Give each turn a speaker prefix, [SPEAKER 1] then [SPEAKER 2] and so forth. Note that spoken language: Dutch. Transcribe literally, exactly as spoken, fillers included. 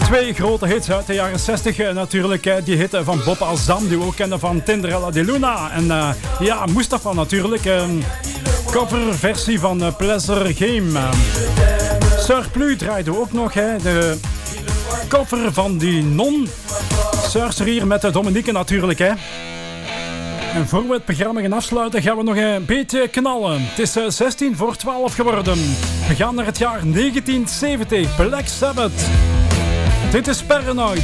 [SPEAKER 1] Twee grote hits uit de jaren zestig. Uh, natuurlijk uh, die hit van Bob Azam, die we ook kennen van Tinderella de Luna. En uh, ja, Mustafa natuurlijk. Een coverversie van uh, Pleasure Game. Uh, Surplus draaiden we ook nog. Hè, de cover van die non. Surgery met de Dominique natuurlijk. Hè. En voor we het programma gaan afsluiten, gaan we nog een beetje knallen. Het is uh, zestien voor twaalf geworden. We gaan naar het jaar negentien zeventig. Black Sabbath. Dit is Paranoid.